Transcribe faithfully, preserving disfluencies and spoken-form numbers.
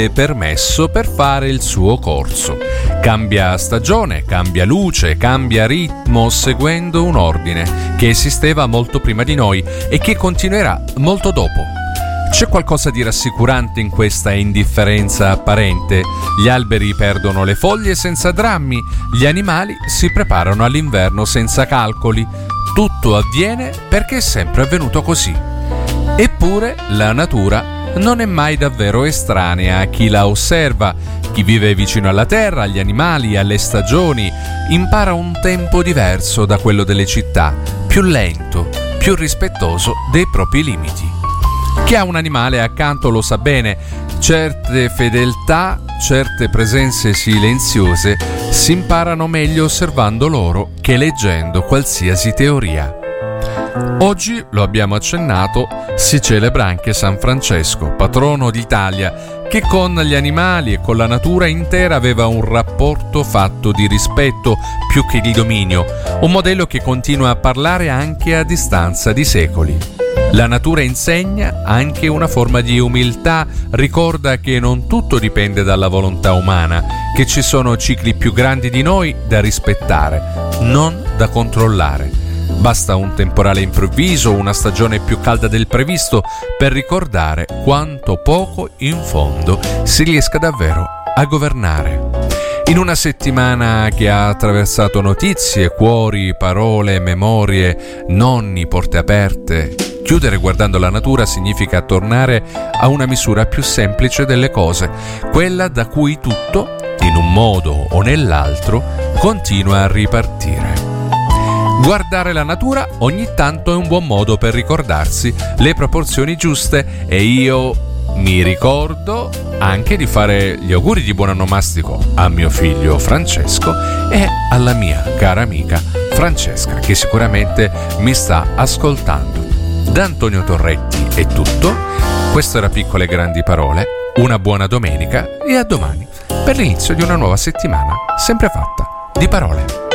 permesso per fare il suo corso. Cambia stagione, cambia luce, cambia ritmo seguendo un ordine che esisteva molto prima di noi e che continuerà molto dopo. C'è qualcosa di rassicurante in questa indifferenza apparente. Gli alberi perdono le foglie senza drammi, gli animali si preparano all'inverno senza calcoli. Tutto avviene perché è sempre avvenuto così. Eppure la natura non è mai davvero estranea a chi la osserva. Chi vive vicino alla terra, agli animali, alle stagioni, impara un tempo diverso da quello delle città, più lento, più rispettoso dei propri limiti. Chi ha un animale accanto lo sa bene, certe fedeltà, certe presenze silenziose si imparano meglio osservando loro che leggendo qualsiasi teoria. Oggi, lo abbiamo accennato, si celebra anche San Francesco, patrono d'Italia, che con gli animali e con la natura intera aveva un rapporto fatto di rispetto più che di dominio, un modello che continua a parlare anche a distanza di secoli. La natura insegna anche una forma di umiltà, ricorda che non tutto dipende dalla volontà umana, che ci sono cicli più grandi di noi da rispettare, non da controllare. Basta un temporale improvviso, una stagione più calda del previsto per ricordare quanto poco in fondo si riesca davvero a governare. In una settimana che ha attraversato notizie, cuori, parole, memorie, nonni, porte aperte, chiudere guardando la natura significa tornare a una misura più semplice delle cose, quella da cui tutto, in un modo o nell'altro, continua a ripartire. Guardare la natura ogni tanto è un buon modo per ricordarsi le proporzioni giuste e io mi ricordo anche di fare gli auguri di buon onomastico a mio figlio Francesco e alla mia cara amica Francesca, che sicuramente mi sta ascoltando. Da Antonio Torretti è tutto, questo era Piccole Grandi Parole, una buona domenica e a domani per l'inizio di una nuova settimana sempre fatta di parole.